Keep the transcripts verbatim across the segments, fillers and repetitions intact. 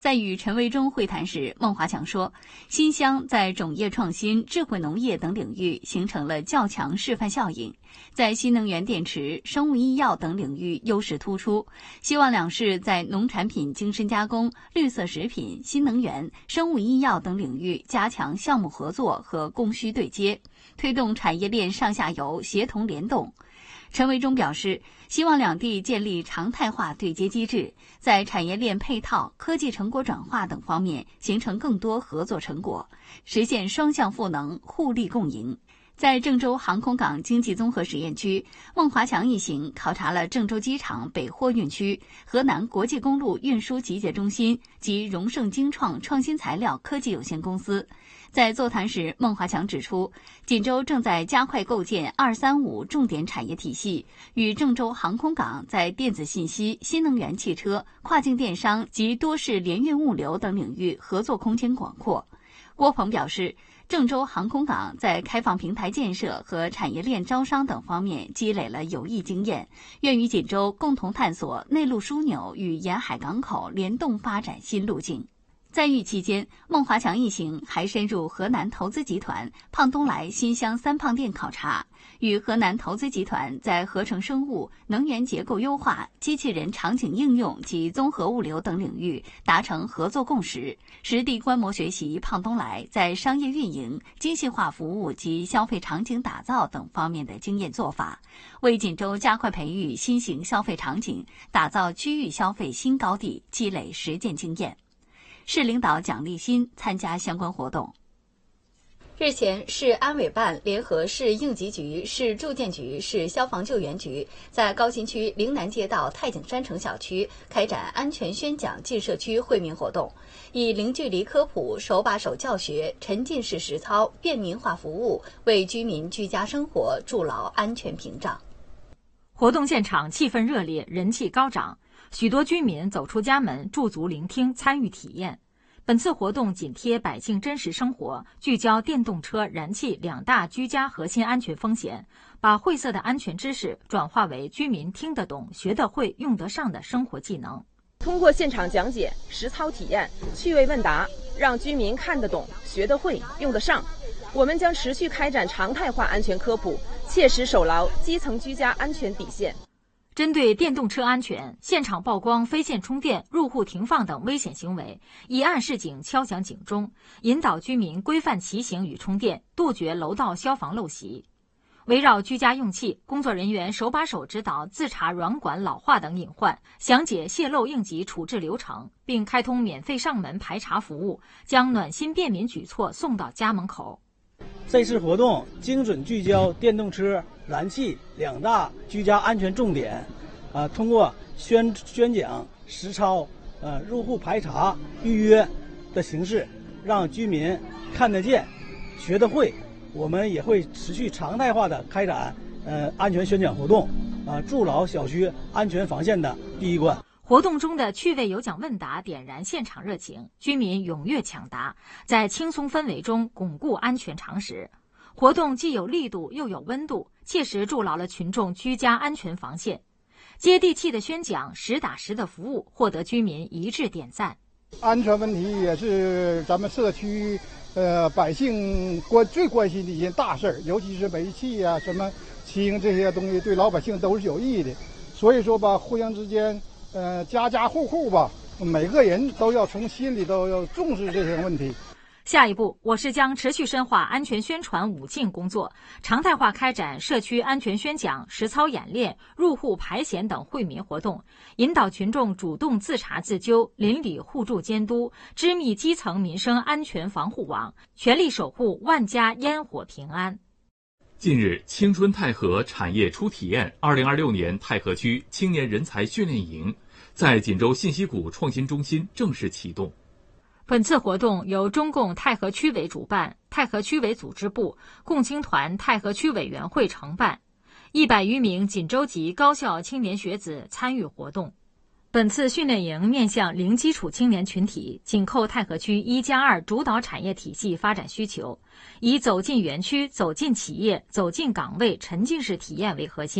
在与陈维忠会谈时，孟华强说，新乡在种业创新、智慧农业等领域形成了较强示范效应，在新能源电池、生物医药等领域优势突出。希望两市在农产品精深加工、绿色食品、新能源、生物医药等领域加强项目合作和供需对接，推动产业链上下游协同联动。陈维忠表示，希望两地建立常态化对接机制，在产业链配套、科技成果转化等方面形成更多合作成果，实现双向赋能、互利共赢。在郑州航空港经济综合实验区，孟华强一行考察了郑州机场北货运区、河南国际公路运输集结中心及荣盛精创创新材料科技有限公司。在座谈时，孟华强指出，锦州正在加快构建“二三五”重点产业体系，与郑州航空港在电子信息、新能源汽车、跨境电商及多式联运物流等领域合作空间广阔。郭鹏表示，郑州航空港在开放平台建设和产业链招商等方面积累了有益经验，愿与锦州共同探索内陆枢纽与沿海港口联动发展新路径。在豫期间，孟华强一行还深入河南投资集团胖东来新乡三胖店考察，与河南投资集团在合成生物、能源结构优化、机器人场景应用及综合物流等领域达成合作共识，实地观摩学习胖东来在商业运营、精细化服务及消费场景打造等方面的经验做法，为锦州加快培育新型消费场景、打造区域消费新高地积累实践经验。市领导蒋立新参加相关活动。日前，市安委办联合市应急局、市住建局、市消防救援局在高新区陵南街道太景山城小区开展安全宣讲进社区惠民活动，以零距离科普、手把手教学、沉浸式实操、便民化服务，为居民居家生活筑牢安全屏障。 活动现场气氛热烈，人气高涨，许多居民走出家门驻足聆听参与体验。本次活动紧贴百姓真实生活，聚焦电动车、燃气两大居家核心安全风险，把晦涩的安全知识转化为居民听得懂、学得会、用得上的生活技能。 通过现场讲解、实操体验、趣味问答，让居民看得懂、学得会、用得上。我们将持续开展常态化安全科普，切实守牢基层居家安全底线。 针对电动车安全，现场曝光非线充电、入户停放等危险行为，以暗示警敲响警钟，引导居民规范骑行与充电，杜绝楼道消防陋习。围绕居家用气，工作人员手把手指导自查软管老化等隐患，详解泄漏应急处置流程，并开通免费上门排查服务，将暖心便民举措送到家门口。 这次活动精准聚焦电动车、燃气两大居家安全重点，啊，通过宣宣讲、实操、呃入户排查、预约的形式，让居民看得见、学得会。我们也会持续常态化的开展呃安全宣讲活动，啊，筑牢小区安全防线的第一关。 活动中的趣味有奖问答点燃现场热情，居民踊跃抢答，在轻松氛围中巩固安全常识。活动既有力度又有温度，切实筑牢了群众居家安全防线。接地气的宣讲、实打实的服务，获得居民一致点赞。 安全问题也是咱们社区呃百姓关最关心的一件大事儿，尤其是煤气啊、什么氢这些东西，对老百姓都是有益的。所以说吧，互相之间。呃，家家户户吧，每个人都要从心里都要重视这些问题。 下一步，我市将持续深化安全宣传五进工作，常态化开展社区安全宣讲、实操演练、入户排险等惠民活动，引导群众主动自查自纠、邻里互助监督，织密基层民生安全防护网，全力守护万家烟火平安。 近日，青春泰和产业初体验二零二六年泰和区青年人才训练营在锦州信息谷创新中心正式启动。 本次活动由中共泰和区委主办，泰和区委组织部、共青团泰和区委员会承办，一百余名锦州籍高校青年学子参与活动。本次训练营面向零基础青年群体，紧扣泰和区一加二主导产业体系发展需求，以走进园区、走进企业、走进岗位沉浸式体验为核心。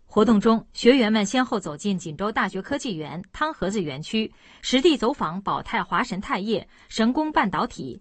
活动中，学员们先后走进锦州大学科技园、汤盒子园区，实地走访宝泰华神钛业、神工半导体、